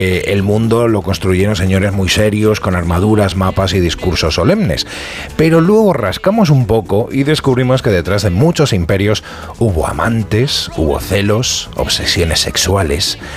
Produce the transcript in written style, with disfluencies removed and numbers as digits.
el mundo lo construyeron señores muy serios, con armaduras, mapas y discursos solemnes. Pero luego rascamos un poco y descubrimos que detrás de muchos imperios hubo amantes, hubo celos, obsesiones sexuales,